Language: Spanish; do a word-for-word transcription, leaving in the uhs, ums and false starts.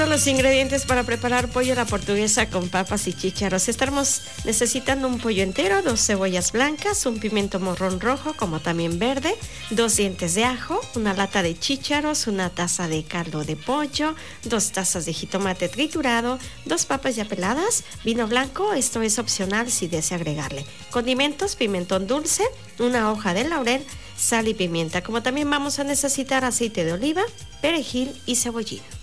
Los ingredientes para preparar pollo a la portuguesa con papas y chícharos. Estaremos necesitando un pollo entero, dos cebollas blancas, un pimiento morrón rojo como también verde, dos dientes de ajo, una lata de chícharos, una taza de caldo de pollo, dos tazas de jitomate triturado, dos papas ya peladas, vino blanco, esto es opcional si desea agregarle, condimentos, pimentón dulce, una hoja de laurel, sal y pimienta. Como también vamos a necesitar aceite de oliva, perejil y cebollín.